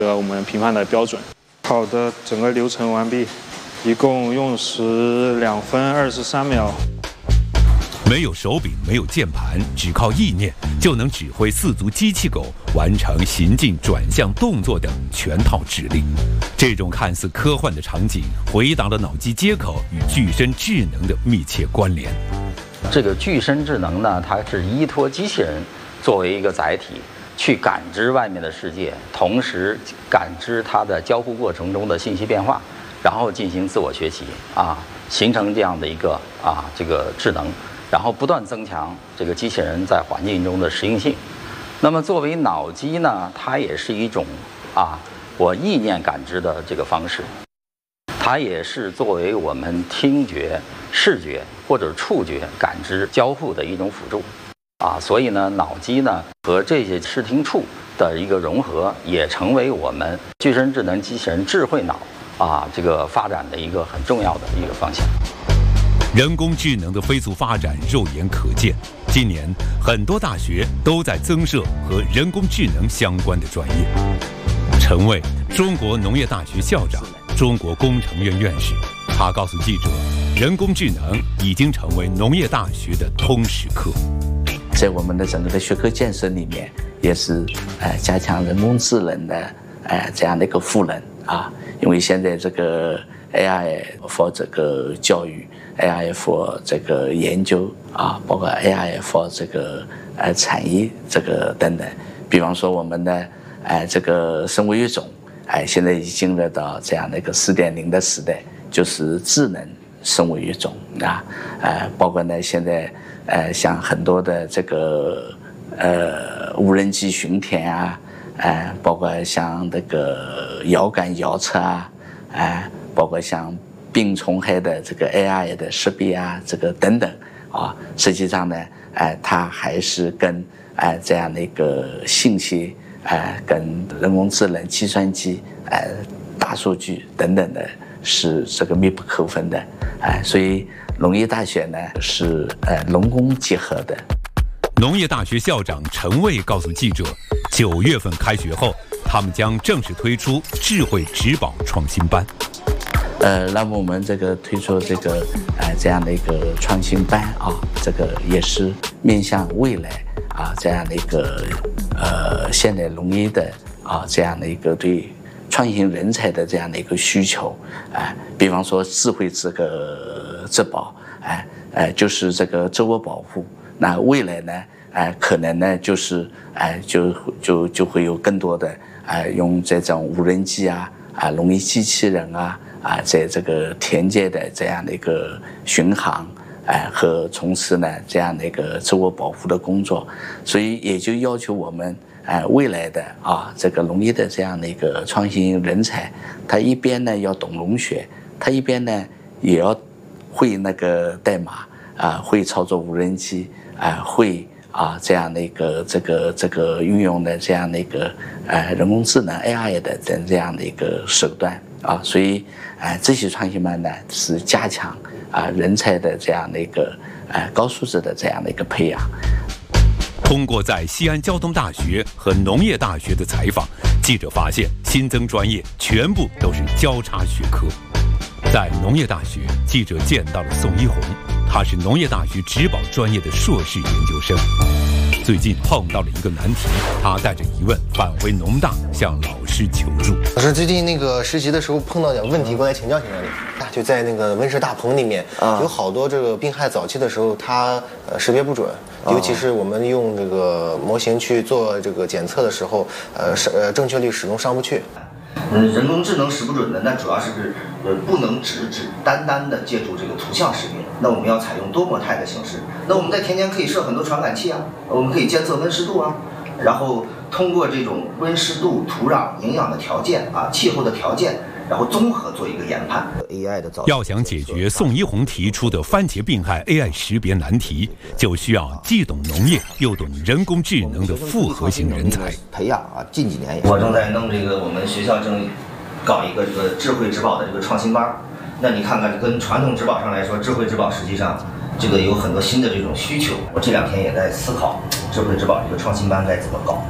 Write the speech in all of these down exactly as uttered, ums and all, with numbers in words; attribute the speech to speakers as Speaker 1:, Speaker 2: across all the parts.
Speaker 1: 呃我们评判的标准。
Speaker 2: 好的，整个流程完毕，一共用时两分二十三秒。
Speaker 3: 没有手柄，没有键盘，只靠意念就能指挥四足机器狗完成行进、转向、动作等全套指令。这种看似科幻的场景，回答了脑机接口与具身智能的密切关联。
Speaker 4: 这个具身智能呢，它是依托机器人作为一个载体，去感知外面的世界，同时感知它的交互过程中的信息变化，然后进行自我学习啊，形成这样的一个啊这个智能。然后不断增强这个机器人在环境中的适应性。那么作为脑机呢，它也是一种啊我意念感知的这个方式，它也是作为我们听觉、视觉或者触觉感知交互的一种辅助啊。所以呢，脑机呢和这些视听触的一个融合，也成为我们具身智能机器人智慧脑啊这个发展的一个很重要的一个方向。
Speaker 3: 人工智能的飞速发展肉眼可见，今年很多大学都在增设和人工智能相关的专业。陈蔚，中国农业大学校长、中国工程院院士，他告诉记者，人工智能已经成为农业大学的通识课。
Speaker 5: 在我们的整个的学科建设里面，也是呃加强人工智能的呃这样的一个赋能啊，因为现在这个 A I for 这个教育 ，A I for 这个研究啊，包括 A I for 这个呃产业这个等等。比方说我们的哎、呃、这个生物育种，哎、呃、现在已经进入到这样的一个 四点零 的时代，就是智能生物育种啊，呃包括呢现在呃像很多的这个呃无人机巡田啊，呃包括像这个遥感遥测啊，哎、呃。包括像病虫害的这个 A I 的识别啊，这个等等啊，实际上呢，哎、呃，它还是跟哎、呃、这样的一个信息，哎、呃，跟人工智能、计算机、哎、呃、大数据等等的，是这个密不可分的，哎、呃，所以农业大学呢是呃农工结合的。
Speaker 3: 农业大学校长陈蔚告诉记者，九月份开学后，他们将正式推出智慧植保创新班。
Speaker 5: 呃，那么我们这个推出这个呃这样的一个创新班啊，这个也是面向未来啊这样的一个呃现代农业的啊这样的一个对创新人才的这样的一个需求啊、呃，比方说智慧这个植保，哎、呃、呃就是这个自我保护，那未来呢，哎、呃、可能呢就是哎、呃、就就就会有更多的哎、呃、用这种无人机啊啊农业机器人啊。啊，在这个田界的这样的一个巡航，哎、呃，和从事呢这样的一个自我保护的工作，所以也就要求我们，哎、呃，未来的啊这个农业的这样的一个创新人才，他一边呢要懂农学，他一边呢也要会那个代码啊、呃，会操作无人机啊、呃，会啊这样的一个这个这个运用的这样的一个呃人工智能 A I 的这这样的一个手段。啊，所以，呃，这些创新班呢是加强啊、呃、人才的这样的一个呃高素质的这样的一个培养。
Speaker 3: 通过在西安交通大学和农业大学的采访，记者发现新增专业全部都是交叉学科。在农业大学，记者见到了宋一红，他是农业大学植保专业的硕士研究生。最近碰到了一个难题，他带着疑问返回农大向老师求助。
Speaker 6: 老师，最近那个实习的时候碰到点问题，过来请教请教你。就在那个温室大棚里面，啊、有好多这个病害早期的时候，它呃识别不准，尤其是我们用这个模型去做这个检测的时候，呃是呃正确率始终上不去。
Speaker 7: 嗯，人工智能识不准的，那主要是呃不能只只单单的借助这个图像识别，那我们要采用多模态的形式。那我们在田间可以设很多传感器啊，我们可以监测温湿度啊，然后通过这种温湿度、土壤、营养的条件啊、气候的条件，然后综合做一个研判。A I 的造
Speaker 3: 要想解决宋一红提出的番茄病害 A I 识别难题，就需要既懂农业又懂人工智能的复合型人才
Speaker 7: 培养啊。近几年我正在弄这个，我们学校正搞一个这个智慧植保的这个创新班。那你看看，跟传统植保上来说，智慧植保实际上这个有很多新的这种需求。我这两天也在思考智慧植保这个创新班该怎么搞。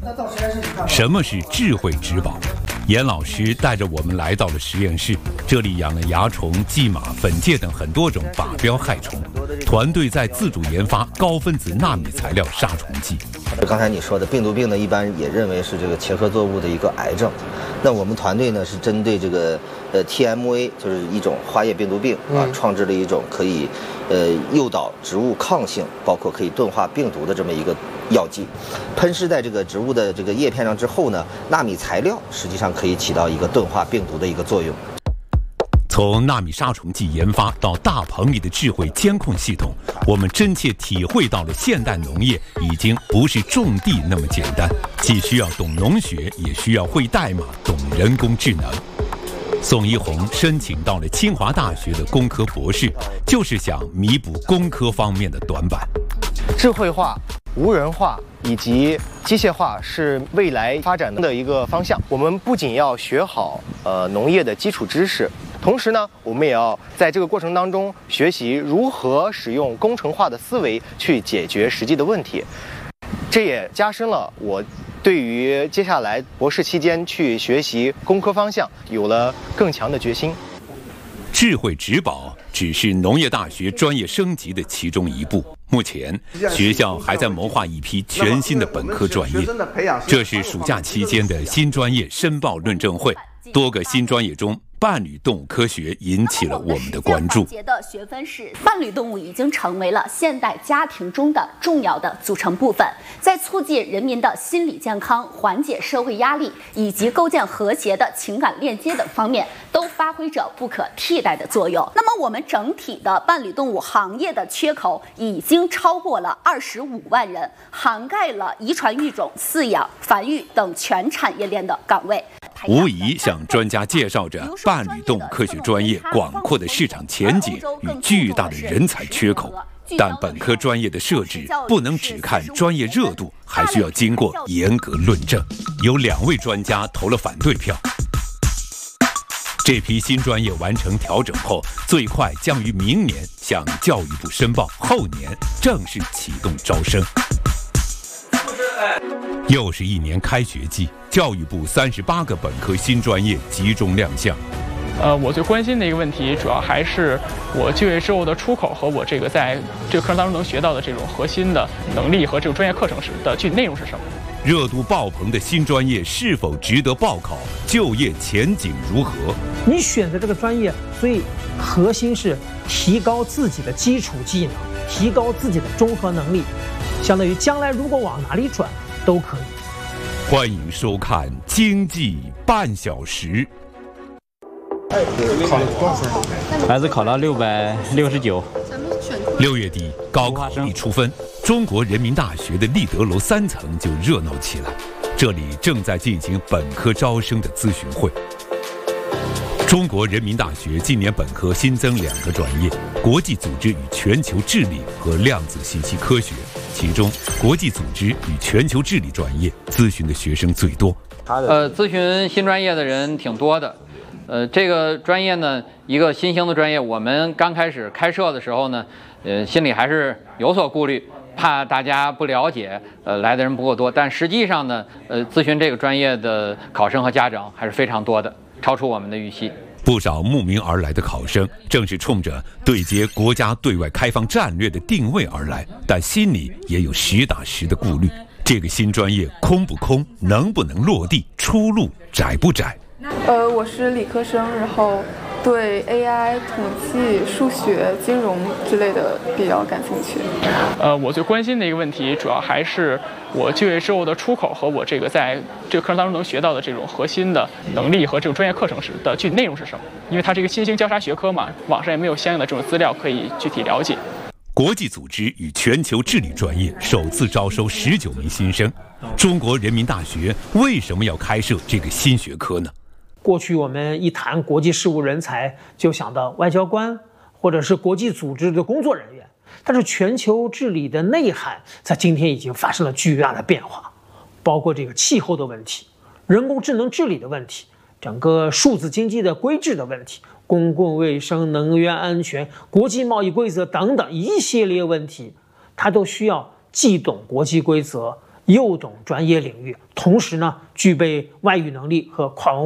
Speaker 3: 什么是智慧植保？严老师带着我们来到了实验室，这里养了蚜虫、蓟马、粉介等很多种靶标害虫。团队在自主研发高分子纳米材料杀虫剂。
Speaker 7: 刚才你说的病毒病呢，一般也认为是这个茄合作物的一个癌症。那我们团队呢是针对这个呃 T M A， 就是一种花叶病毒病啊，创制了一种可以呃诱导植物抗性，包括可以钝化病毒的这么一个药剂。喷施在这个植物的这个叶片上之后呢，纳米材料实际上可以起到一个钝化病毒的一个作用。
Speaker 3: 从纳米杀虫剂研发到大棚里的智慧监控系统，我们真切体会到了现代农业已经不是种地那么简单，既需要懂农学，也需要会代码、懂人工智能。宋一红申请到了清华大学的工科博士，就是想弥补工科方面的短板。
Speaker 6: 智慧化、无人化以及机械化是未来发展的一个方向。我们不仅要学好呃农业的基础知识，同时呢，我们也要在这个过程当中学习如何使用工程化的思维去解决实际的问题。这也加深了我对于接下来博士期间去学习工科方向有了更强的决心。
Speaker 3: 智慧植保只是农业大学专业升级的其中一步。目前，学校还在谋划一批全新的本科专业。这是暑假期间的新专业申报论证会，多个新专业中，伴侣动物科学引起了我们的关注。
Speaker 1: 节的学分是伴侣动物已经成为了现代家庭中的重要的组成部分，在促进人民的心理健康、缓解社会压力以及构建和谐的情感链接等方面，都发挥着不可替代的作用。那么，我们整体的伴侣动物行业的缺口已经超过了二十五万人，涵盖了遗传育种、饲养、繁育等全产业链的岗位。
Speaker 3: 无疑向专家介绍着伴侣动物科学专业广阔的市场前景与巨大的人才缺口。但本科专业的设置不能只看专业热度，还需要经过严格论证。有两位专家投了反对票。这批新专业完成调整后，最快将于明年向教育部申报，后年正式启动招生。又是一年开学季，教育部三十八个本科新专业集中亮相。
Speaker 8: 呃，我最关心的一个问题，主要还是我就业之后的出口和我这个在这个课程当中能学到的这种核心的能力和这种专业课程是的具体内容是什么？
Speaker 3: 热度爆棚的新专业是否值得报考？就业前景如何？
Speaker 9: 你选择这个专业，所以核心是提高自己的基础技能，提高自己的综合能力，相当于将来如果往哪里转都可以。
Speaker 3: 欢迎收看《经济半小时》。
Speaker 10: 考了多少分？孩子考了六百六十九。
Speaker 3: 六月底，高考一出分，中国人民大学的立德楼三层就热闹起来。这里正在进行本科招生的咨询会。中国人民大学今年本科新增两个专业：国际组织与全球治理和量子信息科学。其中，国际组织与全球治理专业咨询的学生最多。
Speaker 11: 呃，咨询新专业的人挺多的。呃，这个专业呢，一个新兴的专业，我们刚开始开设的时候呢，呃，心里还是有所顾虑，怕大家不了解，呃，来的人不够多。但实际上呢，呃，咨询这个专业的考生和家长还是非常多的，超出我们的预期。
Speaker 3: 不少慕名而来的考生，正是冲着对接国家对外开放战略的定位而来，但心里也有实打实的顾虑：这个新专业空不空，能不能落地，出路窄不窄？
Speaker 12: 呃，我是理科生，然后对 A I、统计、数学、金融之类的比较感兴趣。
Speaker 8: 呃，我最关心的一个问题，主要还是我就业之后的出口和我这个在这个课程当中能学到的这种核心的能力和这种专业课程是的具体内容是什么？因为它这个新兴交叉学科嘛，网上也没有相应的这种资料可以具体了解。
Speaker 3: 国际组织与全球治理专业首次招收十九名新生。中国人民大学为什么要开设这个新学科呢？
Speaker 9: 过去我们一谈国际事务人才，就想到外交官或者是国际组织的工作人员，但是全球治理的内涵在今天已经发生了巨大的变化，包括这个气候的问题、人工智能治理的问题、整个数字经济的规制的问题、公共卫生、能源安全、国际贸易规则等等一系列问题，它都需要既懂国际规则， 又懂专业领域，同时呢具备外语能力和跨文